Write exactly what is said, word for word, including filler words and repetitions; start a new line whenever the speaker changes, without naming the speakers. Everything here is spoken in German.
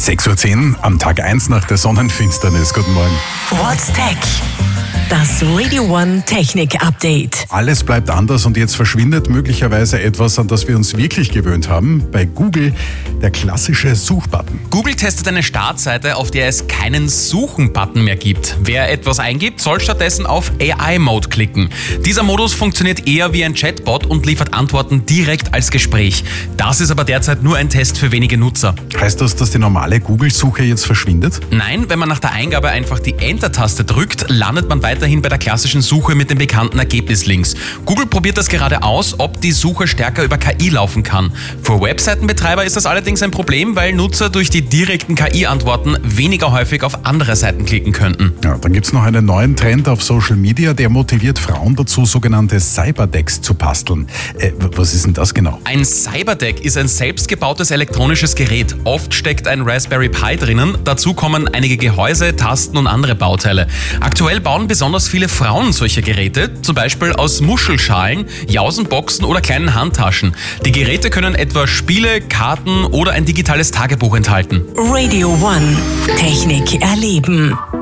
sechs Uhr zehn am Tag eins nach der Sonnenfinsternis. Guten Morgen.
What's Tech? Das Radio One Technik Update.
Alles bleibt anders und jetzt verschwindet möglicherweise etwas, an das wir uns wirklich gewöhnt haben. Bei Google der klassische Suchbutton.
Google testet eine Startseite, auf der es keinen Suchen-Button mehr gibt. Wer etwas eingibt, soll stattdessen auf A I-Mode klicken. Dieser Modus funktioniert eher wie ein Chatbot und liefert Antworten direkt als Gespräch. Das ist aber derzeit nur ein Test für wenige Nutzer.
Heißt das, dass die normale Google-Suche jetzt verschwindet?
Nein, wenn man nach der Eingabe einfach die Enter-Taste drückt, landet man weiterhin bei der klassischen Suche mit den bekannten Ergebnislinks. Google probiert das gerade aus, ob die Suche stärker über K I laufen kann. Für Webseitenbetreiber ist das allerdings ein Problem, weil Nutzer durch die direkten K I-Antworten weniger häufig auf andere Seiten klicken könnten.
Ja, dann gibt es noch einen neuen Trend auf Social Media, der motiviert Frauen dazu, sogenannte Cyberdecks zu basteln. Äh, was ist denn das genau?
Ein Cyberdeck ist ein selbstgebautes elektronisches Gerät. Oft steckt ein Raspberry Pi drinnen. Dazu kommen einige Gehäuse, Tasten und andere Bauteile. Aktuell bauen besonders viele Frauen solche Geräte, zum Beispiel aus Muschelschalen, Jausenboxen oder kleinen Handtaschen. Die Geräte können etwa Spiele, Karten oder ein digitales Tagebuch enthalten.
Radio One Technik erleben.